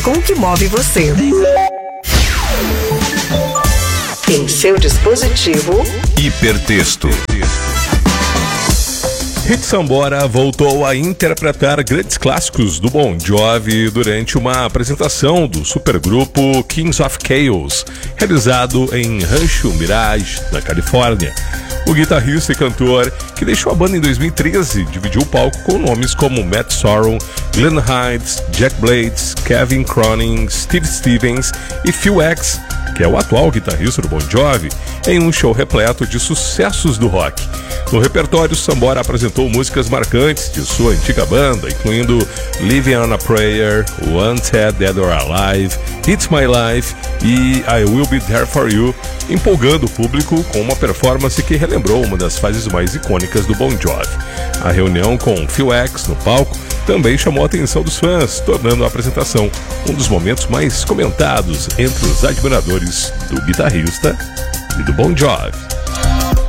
com o que move você. Em seu dispositivo, Hipertexto. Hit Sambora voltou a interpretar grandes clássicos do Bon Jovi durante uma apresentação do supergrupo Kings of Chaos, realizado em Rancho Mirage, na Califórnia. O guitarrista e cantor, que deixou a banda em 2013, dividiu o palco com nomes como Matt Sorum, Glenn Hines, Jack Blades, Kevin Cronin, Steve Stevens e Phil X, que é o atual guitarrista do Bon Jovi, em um show repleto de sucessos do rock. No repertório, Sambora apresentou músicas marcantes de sua antiga banda, incluindo Living on a Prayer, Wanted, Dead or Alive, It's My Life e I Will Be There For You, empolgando o público com uma performance que relembrou uma das fases mais icônicas do Bon Jovi. A reunião com Phil X no palco também chamou a atenção dos fãs, tornando a apresentação um dos momentos mais comentados entre os admiradores do guitarrista e do Bon Jovi.